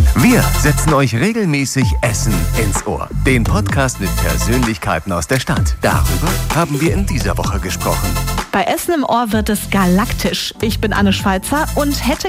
Wir setzen euch regelmäßig Essen ins Ohr. Den Podcast mit Persönlichkeiten aus der Stadt. Darüber haben wir in dieser Woche gesprochen. Bei Essen im Ohr wird es galaktisch. Ich bin Anne Schweizer und hätte